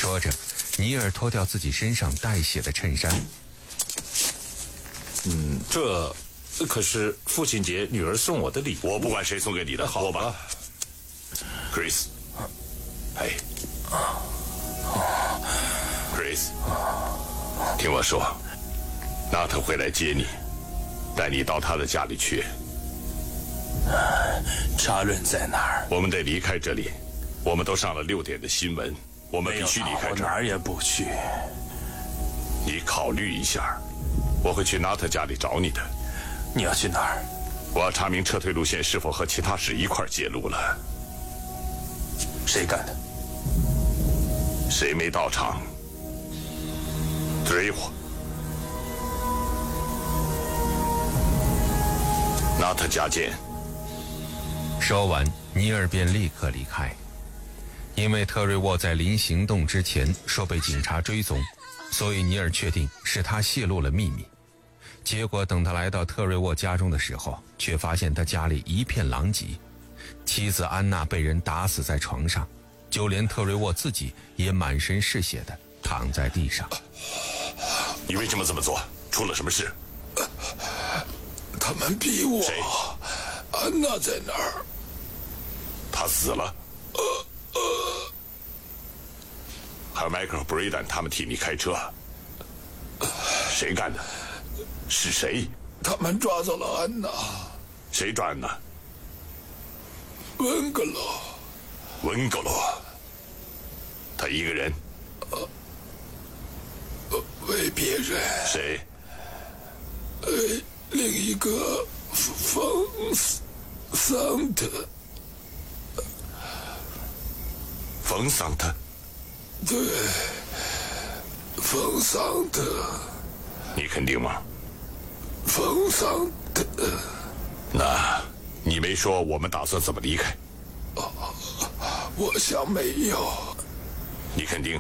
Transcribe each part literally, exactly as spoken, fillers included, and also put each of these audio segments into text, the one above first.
说着，尼尔脱掉自己身上带血的衬衫。 嗯，这可是父亲节女儿送我的礼物。 我不管谁送给你的， 好吧 ，Chris。嘿 ，Chris， 听我说，纳特会来接你，带你到他的家里去。 查伦在哪儿？ 我们得离开这里。我们都上了六点的新闻，我们必须离开这儿。 我哪儿也不去。 你考虑一下，我会去纳特家里找你的。 你要去哪儿？ 我要查明撤退路线是否和其他事一块揭露了。 谁干的？ 谁没到场？追我！纳特加见。 说完，尼尔便立刻离开。因为特瑞沃在临行动之前说被警察追踪，所以尼尔确定是他泄露了秘密。结果等他来到特瑞沃家中的时候，却发现他家里一片狼藉，妻子安娜被人打死在床上，就连特瑞沃自己也满身是血的躺在地上。 你为什么这么做？出了什么事？ 他们逼我。 谁？ 安娜在哪儿？ 她死了。 呃呃。 还有迈克尔·布瑞丹他们替你开车。谁干的？是谁？ 他们抓走了安娜。 谁抓安娜？ 温格罗。 温格罗。他一个人？ 呃，呃为别人。 谁？ 呃，另一个冯桑特。 冯桑特。 对，冯桑特。 你肯定吗？ 冯桑特。 那你没说我们打算怎么离开？ 哦，我想没有。 你肯定？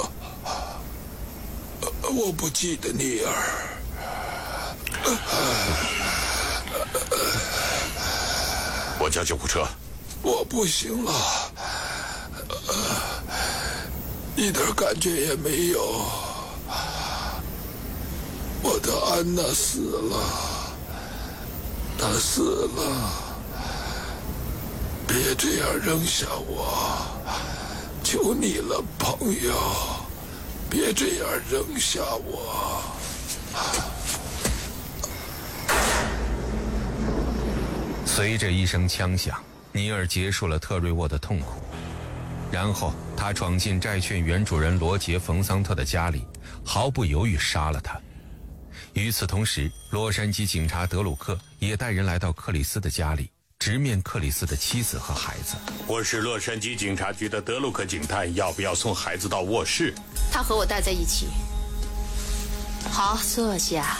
我不记得尼尔。 我叫救护车。 我不行了，一点感觉也没有。我的安娜死了，她死了。别这样扔下我，求你了，朋友，别这样扔下我。 随着一声枪响，尼尔结束了特瑞沃的痛苦，然后他闯进债券原主人罗杰·冯桑特的家里，毫不犹豫杀了他。与此同时，洛杉矶警察德鲁克也带人来到克里斯的家里，直面克里斯的妻子和孩子。 我是洛杉矶警察局的德鲁克警探，要不要送孩子到卧室？ 他和我待在一起。好，坐下。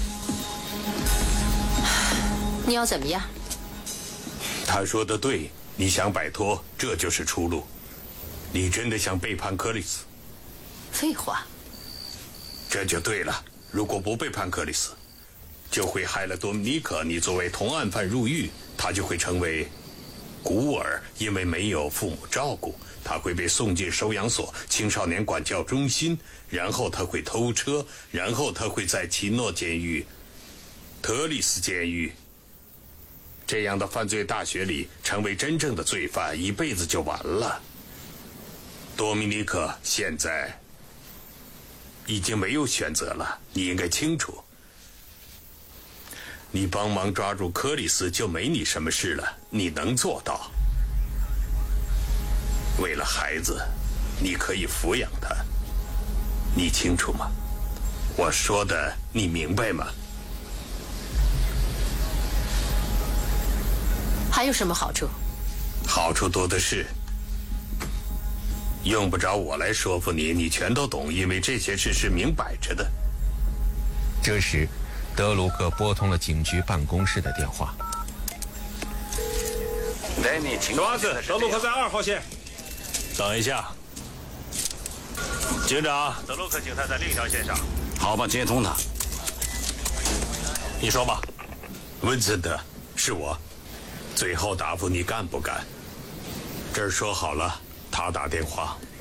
你要怎么样？ 他说的对，你想摆脱，这就是出路。你真的想背叛克里斯？ 废话。 这就对了。如果不背叛克里斯，就会害了多米尼克。你作为同案犯入狱，他就会成为孤儿，因为没有父母照顾，他会被送进收养所、青少年管教中心，然后他会偷车，然后他会在奇诺监狱、特里斯监狱这样的犯罪大学里成为真正的罪犯，一辈子就完了。多米尼克现在已经没有选择了，你应该清楚。你帮忙抓住克里斯，就没你什么事了，你能做到。为了孩子，你可以抚养他，你清楚吗？我说的你明白吗？ 还有什么好处？ 好处多的是，用不着我来说服你，你全都懂，因为这些事是明摆着的。 这时，德鲁克拨通了警局办公室的电话。 罗阿斯，德鲁克在二号线。 等一下，警长，德鲁克警探在另一条线上。 好吧，接通他。 你说吧。 温森特，是我。最后答复你干不干？这儿说好了，他打电话，